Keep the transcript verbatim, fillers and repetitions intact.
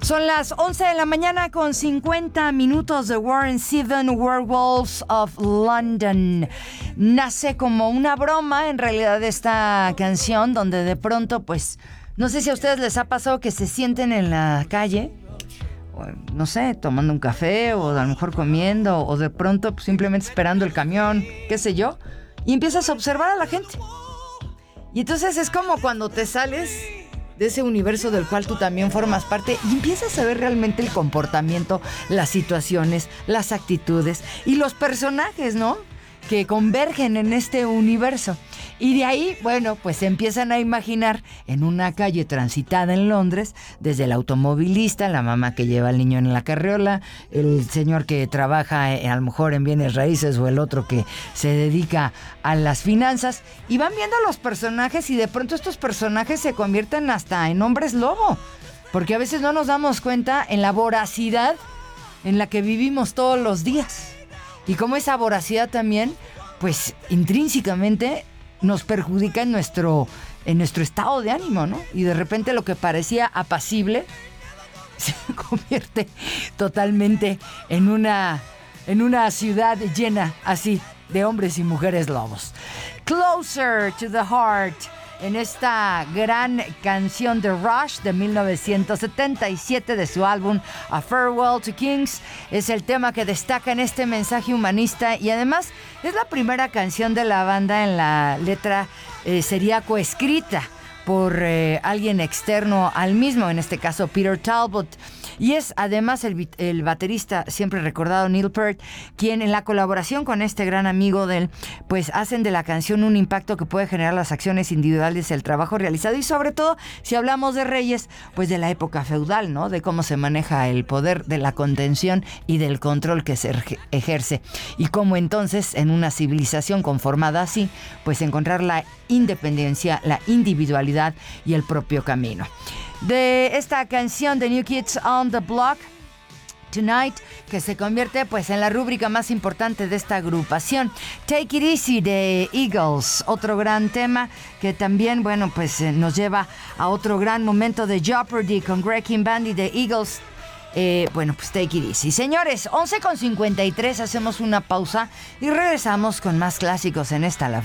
Son las once de la mañana con cincuenta minutos de Warren Zevon, Werewolves of London. Nace como una broma, en realidad, esta canción, donde de pronto, pues, no sé si a ustedes les ha pasado que se sienten en la calle, o, no sé, tomando un café, o a lo mejor comiendo, o de pronto pues, simplemente esperando el camión, qué sé yo, y empiezas a observar a la gente. Y entonces es como cuando te sales de ese universo del cual tú también formas parte y empiezas a ver realmente el comportamiento, las situaciones, las actitudes y los personajes, ¿no?, que convergen en este universo. Y de ahí, bueno, pues se empiezan a imaginar en una calle transitada en Londres, desde el automovilista, la mamá que lleva al niño en la carriola, el señor que trabaja eh, a lo mejor en bienes raíces, o el otro que se dedica a las finanzas, y van viendo los personajes y de pronto estos personajes se convierten hasta en hombres lobo, porque a veces no nos damos cuenta en la voracidad en la que vivimos todos los días. Y cómo esa voracidad también, pues intrínsecamente nos perjudica en nuestro, en nuestro estado de ánimo, ¿no? Y de repente lo que parecía apacible se convierte totalmente en una, en una ciudad llena así de hombres y mujeres lobos. Closer to the Heart, en esta gran canción de Rush de mil novecientos setenta y siete de su álbum A Farewell to Kings. Es el tema que destaca en este mensaje humanista y además es la primera canción de la banda en la letra eh, sería coescrita por eh, alguien externo al mismo, en este caso Peter Talbot. Y es además el, el baterista siempre recordado Neil Peart, quien en la colaboración con este gran amigo de él, pues hacen de la canción un impacto que puede generar las acciones individuales, el trabajo realizado y sobre todo, si hablamos de Reyes, pues de la época feudal, ¿no? De cómo se maneja el poder, de la contención y del control que se ejerce. Y cómo entonces en una civilización conformada así, pues encontrar la independencia, la individualidad y el propio camino. De esta canción de New Kids on the Block, Tonight, que se convierte pues en la rúbrica más importante de esta agrupación. Take It Easy de Eagles, otro gran tema que también, bueno, pues eh, nos lleva a otro gran momento de Jeopardy con Greg King Band y de Eagles. Eh, bueno, pues Take It Easy. Señores, once con cincuenta y tres, hacemos una pausa y regresamos con más clásicos en esta la